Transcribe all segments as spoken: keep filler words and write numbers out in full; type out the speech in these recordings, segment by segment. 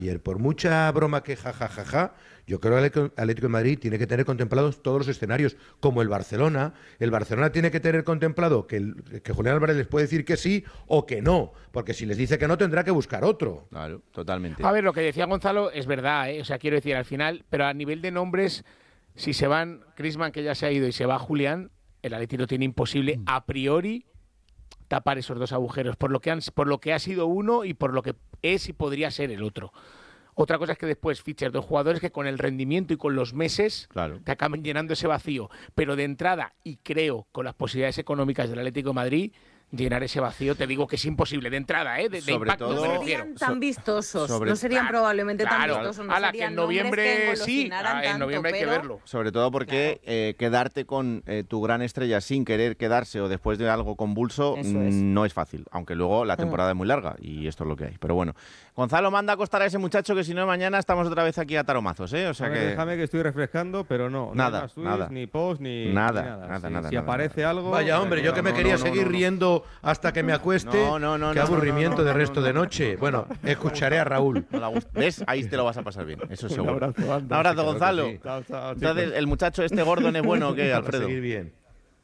Por mucha broma que jajajaja, ja, ja, ja, yo creo que el Atlético de Madrid tiene que tener contemplados todos los escenarios, como el Barcelona. El Barcelona tiene que tener contemplado que, el, que Julián Álvarez les puede decir que sí o que no, porque si les dice que no tendrá que buscar otro. Claro, totalmente. A ver, lo que decía Gonzalo es verdad, ¿eh? O sea, quiero decir, al final, pero a nivel de nombres, si se van Griezmann, que ya se ha ido, y se va Julián, el Atlético tiene imposible a priori tapar esos dos agujeros, por lo que han, por lo que ha sido uno y por lo que es y podría ser el otro. Otra cosa es que después fiches dos jugadores que con el rendimiento y con los meses claro. te acaben llenando ese vacío. Pero de entrada, y creo con las posibilidades económicas del Atlético de Madrid, llenar ese vacío, te digo que es imposible de entrada, ¿eh? De, de impacto. Todo, no serían tan vistosos, sobre, no serían claro, probablemente claro, tan vistosos. No a la serían que en noviembre que sí, ah, en noviembre tanto, hay que verlo. Sobre todo porque claro. eh, quedarte con eh, tu gran estrella sin querer quedarse o después de algo convulso es. no es fácil, aunque luego la temporada mm. es muy larga y esto es lo que hay. Pero bueno, Gonzalo, manda a acostar a ese muchacho que si no mañana estamos otra vez aquí a taromazos, ¿eh? O sea a ver, que... déjame que estoy refrescando, pero no, nada, no hay más tweets, nada. ni post, ni nada, ni nada. nada, Si, nada, si nada, aparece nada. algo... Vaya, hombre, yo que me no, quería no, no, seguir no, no. riendo hasta que me acueste. No, no, no. Qué no, aburrimiento no, no, no, de resto no, no, de noche. no, Bueno, escucharé a Raúl. No la ¿Ves? Ahí te lo vas a pasar bien, eso es seguro. Un abrazo, Un abrazo, Gonzalo. Sí. Chao, chao, Entonces, ¿el muchacho este Gordon es bueno o qué, Alfredo? Seguir bien.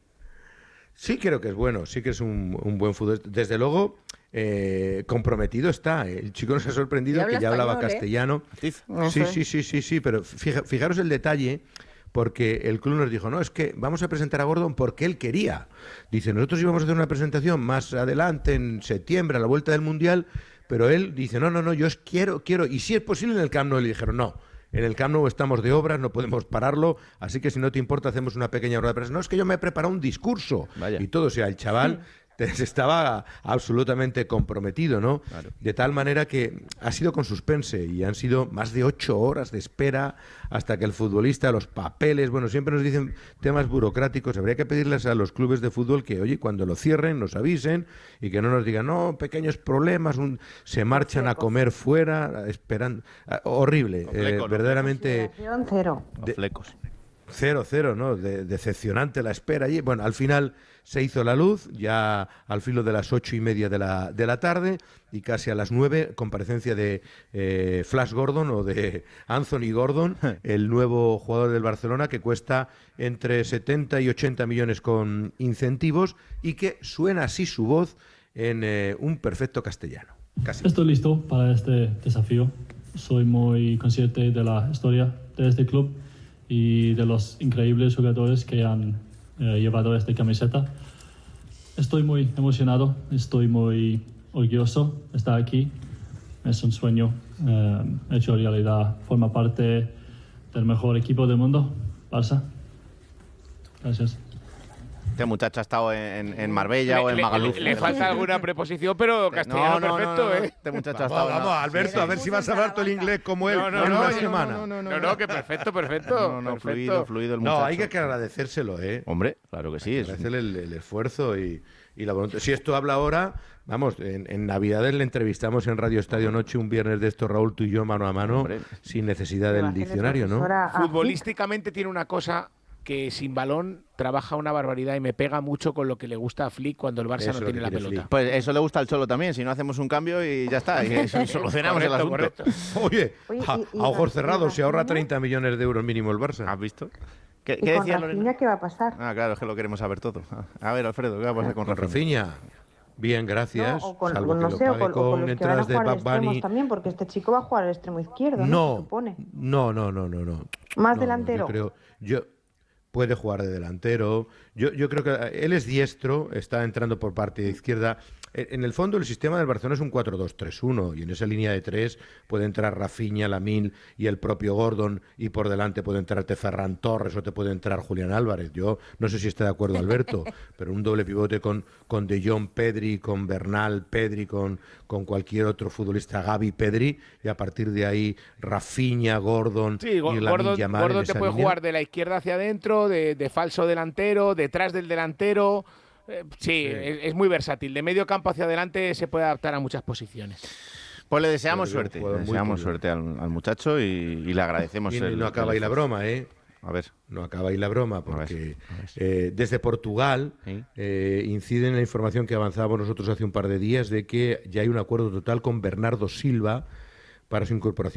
Sí creo que es bueno, sí que es un, un buen fútbol. Desde luego, eh, comprometido está. El chico nos ha sorprendido que ya hablaba español, castellano. ¿eh? Sí, sí, sí, sí, sí, pero fija, fijaros el detalle, porque el club nos dijo, no, es que vamos a presentar a Gordon porque él quería. Dice, nosotros íbamos a hacer una presentación más adelante, en septiembre, a la vuelta del Mundial, pero él dice, no, no, no, yo es, quiero, quiero, y si es posible en el Camp Nou. Le dijeron, no, en el Camp Nou estamos de obras, no podemos pararlo, así que si no te importa hacemos una pequeña rueda de prensa. No, es que yo me he preparado un discurso. Vaya. Y todo, o sea, el chaval... estaba absolutamente comprometido, ¿no? Claro. De tal manera que ha sido con suspense y han sido más de ocho horas de espera hasta que el futbolista, los papeles, bueno, siempre nos dicen temas burocráticos. Habría que pedirles a los clubes de fútbol que, oye, cuando lo cierren, nos avisen y que no nos digan, no, pequeños problemas, un, se marchan a comer fuera, esperando. Ah, horrible, Los flecos, eh, los verdaderamente. Cero. De, flecos. Cero, cero, ¿no? De, decepcionante la espera allí. Bueno, al final se hizo la luz, ya al filo de las ocho y media de la, de la tarde, y casi a las nueve, comparecencia de eh, Flash Gordon o de Anthony Gordon, el nuevo jugador del Barcelona, que cuesta entre setenta y ochenta millones con incentivos y que suena así su voz en eh, un perfecto castellano. Casi. Estoy listo para este desafío. Soy muy consciente de la historia de este club y de los increíbles jugadores que han eh, llevado esta camiseta. Estoy muy emocionado, estoy muy orgulloso de estar aquí. Es un sueño eh, hecho realidad. Forma parte del mejor equipo del mundo, Barça. Gracias. Este muchacho ha estado en, en Marbella le, o en Magaluf. Le, le falta alguna preposición, pero castellano no, no, perfecto, no, no, no. ¿eh? Este muchacho ha Vamos, estado... vamos, Alberto, Sí, a ver si vas a hablar todo el inglés como él No, no, en no, una no, semana. no, no, no, No, no, que perfecto, perfecto. No, no, perfecto. fluido, fluido el muchacho. No, hay que agradecérselo, ¿eh? Hombre, claro que sí. Es... Agradecerle el, el esfuerzo y, y la voluntad. Si esto habla ahora, vamos, en, en Navidades le entrevistamos en Radio Estadio Noche un viernes de esto, Raúl, tú y yo, mano a mano, Hombre. sin necesidad del diccionario, ¿no? Futbolísticamente tiene una cosa que sin balón trabaja una barbaridad y me pega mucho con lo que le gusta a Flick cuando el Barça Eso no tiene la pelota. Flick. Pues eso le gusta al Cholo también, si no hacemos un cambio y ya está, y solucionamos el asunto. Correcto. Oye, Oye, a, y- y a ojos cerrados, se ahorra Rafinha- treinta millones de euros mínimo el Barça. ¿Has visto? ¿Qué, ¿Y qué con decía Lorena? Rafinha qué va a pasar? Ah, claro, es que lo queremos saber todo. A ver, Alfredo, ¿qué va a pasar con Con Rafinha? Rafinha. Bien, gracias. No, o con, Salvo o no que lo sé, o pague con, o con con los que van a entradas de jugar al Bad extremos Bunny. también, porque este chico va a jugar al extremo izquierdo, ¿no? No, Se supone. no, no, no, no, no. Más No, delantero. Yo creo, yo puede jugar de delantero. Yo, yo creo que él es diestro, está entrando por parte de izquierda. En el fondo, el sistema del Barcelona es un cuatro dos tres uno y en esa línea de tres puede entrar Rafinha, Lamine y el propio Gordon, y por delante puede entrarte Ferran Torres o te puede entrar Julián Álvarez. Yo no sé si está de acuerdo Alberto, pero un doble pivote con, con De Jong, Pedri, con Bernal, Pedri, con, con cualquier otro futbolista, Gavi, Pedri, y a partir de ahí Rafinha, Gordon Sí, y Go- Lamine Gordon, Yamal en Gordon te esa puede línea. jugar de la izquierda hacia adentro, de, de falso delantero, detrás del delantero. Eh, sí, Es, es muy versátil. De medio campo hacia adelante se puede adaptar a muchas posiciones. Pues le deseamos Pero suerte, un jugador le muy deseamos curioso. suerte al, al muchacho y, y le agradecemos. Y el- no acaba el ahí la esfuerzo. broma, ¿eh? A ver, No acaba ahí la broma, A ver, porque a ver. eh, desde Portugal Sí. eh, incide en la información que avanzábamos nosotros hace un par de días de que ya hay un acuerdo total con Bernardo Silva para su incorporación